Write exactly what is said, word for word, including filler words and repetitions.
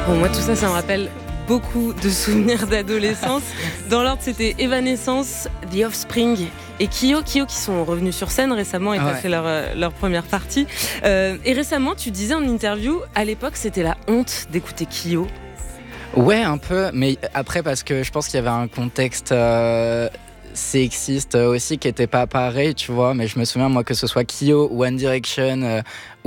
Bon, moi, tout ça, ça me rappelle beaucoup de souvenirs d'adolescence. Dans l'ordre, c'était Evanescence, The Offspring et Kyo. Kyo qui sont revenus sur scène récemment et Ah t'as ouais. fait leur, euh, leur première partie. Euh, et récemment, tu disais en interview, à l'époque, c'était la honte d'écouter Kyo. Ouais, un peu, mais après, parce que je pense qu'il y avait un contexte euh, sexiste aussi qui était pas pareil, tu vois. Mais je me souviens, moi, que ce soit Kyo ou One Direction, euh,